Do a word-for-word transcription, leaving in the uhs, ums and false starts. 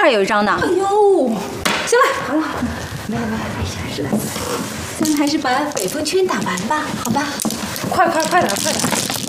还有一张呢。 哎呦，行了，好了好了，没了没了，没事没事了。咱们还是把北风圈打完吧，好吧？ 快快快点快点！